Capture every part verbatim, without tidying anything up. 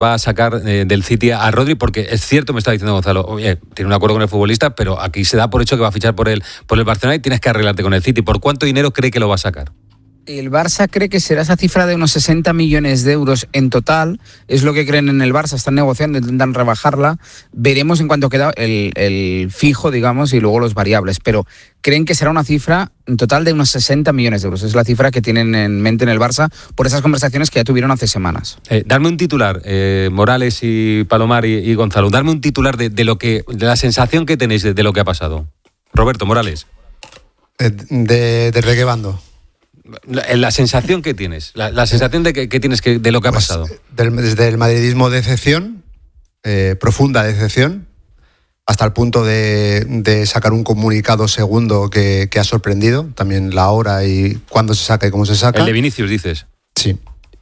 va a sacar eh, del City a Rodri, porque es cierto, me está diciendo Gonzalo, oye, tiene un acuerdo con el futbolista, pero aquí se da por hecho que va a fichar por el, por el Barcelona y tienes que arreglarte con el City. ¿Por cuánto dinero cree que lo va a sacar? El Barça cree que será esa cifra de unos sesenta millones de euros en total, es lo que creen en el Barça, están negociando, intentan rebajarla, veremos en cuánto queda el, el fijo, digamos, y luego los variables, pero creen que será una cifra en total de unos sesenta millones de euros, es la cifra que tienen en mente en el Barça por esas conversaciones que ya tuvieron hace semanas. Eh, darme un titular, eh, Morales y Palomar y, y Gonzalo, darme un titular de, de lo que, de la sensación que tenéis de, de lo que ha pasado. Roberto, Morales. Eh, de, ¿Desde qué bando? La, la sensación que tienes, la, la sensación de que, que tienes que, de lo que ha pues, pasado. Del, desde el madridismo, decepción, eh, profunda decepción, hasta el punto de, de sacar un comunicado segundo que, que ha sorprendido, también la hora y cuándo se saca y cómo se saca. El de Vinicius, dices. Sí.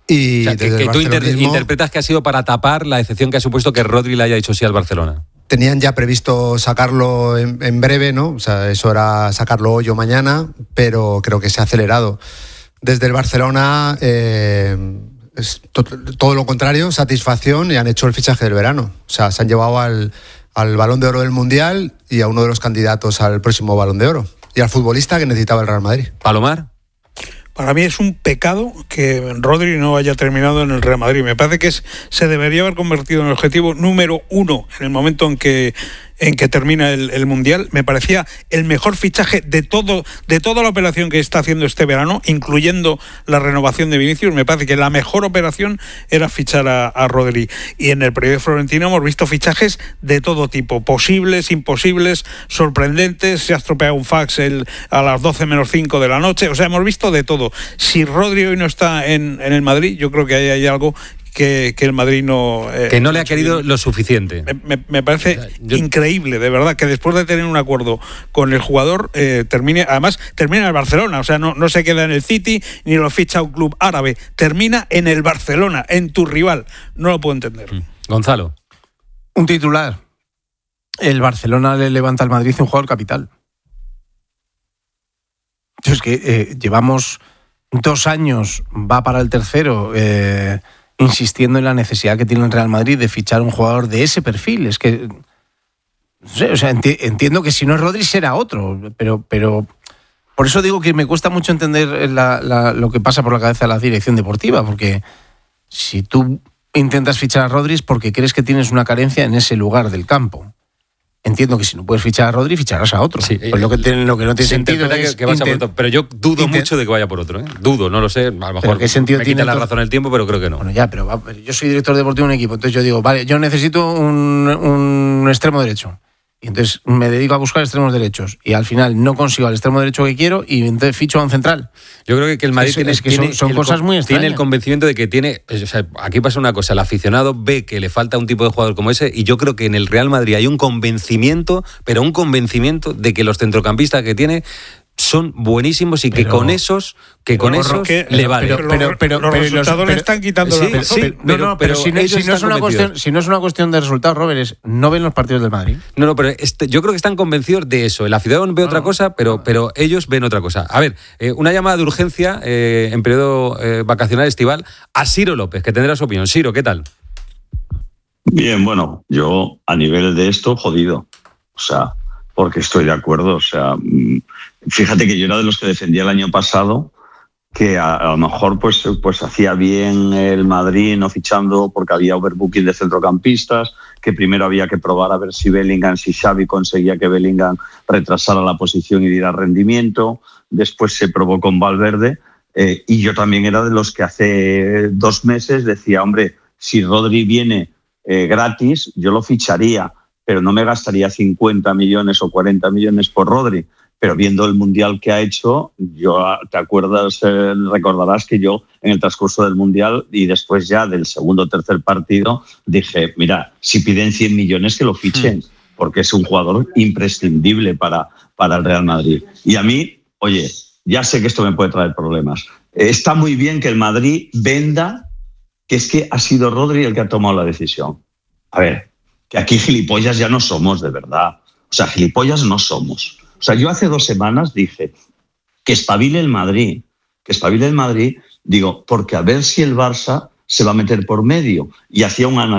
Y o sea, que, que tú inter, interpretas que ha sido para tapar la decepción que ha supuesto que Rodri le haya dicho sí al Barcelona. Tenían ya previsto sacarlo en, en breve, ¿no? O sea, eso era sacarlo hoy o mañana, pero creo que se ha acelerado. Desde el Barcelona, eh, es to- todo lo contrario, satisfacción, y han hecho el fichaje del verano. O sea, se han llevado al, al Balón de Oro del Mundial y a uno de los candidatos al próximo Balón de Oro. Y al futbolista que necesitaba el Real Madrid. Palomar. Para mí es un pecado que Rodri no haya terminado en el Real Madrid. Me parece que es, se debería haber convertido en el objetivo número uno en el momento en que en que termina el, el Mundial. Me parecía el mejor fichaje de todo de toda la operación que está haciendo este verano, incluyendo la renovación de Vinicius. Me parece que la mejor operación era fichar a, a Rodri. Y en el periodo florentino hemos visto fichajes de todo tipo, posibles, imposibles, sorprendentes. Se ha estropeado un fax el, a las doce menos cinco de la noche. O sea, hemos visto de todo. Si Rodri hoy no está en, en el Madrid, yo creo que ahí hay algo Que, que el Madrid no... Eh, que no le ha querido bien. Lo suficiente. Me, me, me parece o sea, yo... increíble, de verdad, que después de tener un acuerdo con el jugador, eh, termine, además termina en el Barcelona, o sea, no, no se queda en el City, ni lo ficha un club árabe, termina en el Barcelona, en tu rival. No lo puedo entender. Mm. Gonzalo. Un titular. El Barcelona le levanta al Madrid un jugador capital. Es que eh, llevamos dos años, va para el tercero... Eh, insistiendo en la necesidad que tiene el Real Madrid de fichar un jugador de ese perfil. Es que, no sé, o sea, enti- entiendo que si no es Rodri será otro, pero, pero por eso digo que me cuesta mucho entender la, la, lo que pasa por la cabeza de la dirección deportiva, porque si tú intentas fichar a Rodri es porque crees que tienes una carencia en ese lugar del campo. Entiendo que si no puedes fichar a Rodri, ficharás a otro. Sí, pues lo, que tiene, lo que no tiene sentido es... Que, que vaya intent- por otro, pero yo dudo intent- mucho de que vaya por otro. ¿eh? Dudo, no lo sé. A lo mejor ¿qué sentido me tiene quita la razón el tiempo, pero creo que no. Bueno, ya, pero va, yo soy director deportivo de un equipo, entonces yo digo, vale, yo necesito un, un extremo derecho. Y entonces me dedico a buscar extremos derechos. Y al final no consigo al extremo derecho que quiero y entonces ficho a un central. Yo creo que el Madrid es, tiene, es que tiene, son, son el, cosas muy extrañas. Tiene el convencimiento de que tiene... O sea, aquí pasa una cosa, el aficionado ve que le falta un tipo de jugador como ese y yo creo que en el Real Madrid hay un convencimiento, pero un convencimiento de que los centrocampistas que tiene son buenísimos y que pero, con esos que con esos que, le vale. Pero, pero, pero, pero los pero, resultados pero, le están quitando sí, la razón. Sí, no, no, pero, pero si, no, si, no es una cuestión, si no es una cuestión de resultados, Robert, es no ven los partidos del Madrid. No, no, pero este, yo creo que están convencidos de eso. El aficionado ve otra cosa, pero, pero ellos ven otra cosa. A ver, eh, una llamada de urgencia eh, en periodo eh, vacacional estival a Ciro López, que tendrá su opinión. Ciro, ¿qué tal? Bien, bueno, yo a nivel de esto, jodido. O sea, porque estoy de acuerdo. O sea, fíjate que yo era de los que defendía el año pasado que a, a lo mejor pues, pues hacía bien el Madrid no fichando porque había overbooking de centrocampistas, que primero había que probar a ver si Bellingham, si Xavi conseguía que Bellingham retrasara la posición y diera rendimiento. Después se probó con Valverde eh, y yo también era de los que hace dos meses decía, hombre, si Rodri viene eh, gratis, yo lo ficharía, pero no me gastaría cincuenta millones o cuarenta millones por Rodri. Pero viendo el Mundial que ha hecho, yo te acuerdas, eh, recordarás que yo en el transcurso del Mundial y después ya del segundo o tercer partido dije, mira, si piden cien millones que lo fichen, porque es un jugador imprescindible para, para el Real Madrid. Y a mí, oye, ya sé que esto me puede traer problemas. Está muy bien que el Madrid venda que es que ha sido Rodri el que ha tomado la decisión. A ver, que aquí gilipollas ya no somos, de verdad. O sea, gilipollas no somos. O sea, yo hace dos semanas dije que espabile el Madrid, que espabile el Madrid, digo, porque a ver si el Barça se va a meter por medio, y hacía un análisis